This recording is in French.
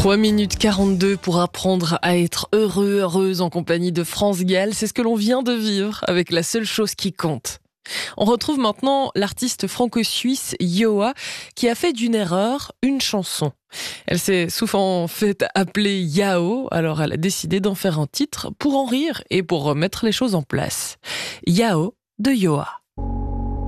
3 minutes 42 pour apprendre à être heureux, heureuse en compagnie de France Gall. C'est ce que l'on vient de vivre avec La Seule Chose qui compte. On retrouve maintenant l'artiste franco-suisse Yoa qui a fait d'une erreur une chanson. Elle s'est souvent fait appeler Yao, alors elle a décidé d'en faire un titre pour en rire et pour remettre les choses en place. Yao de Yoa.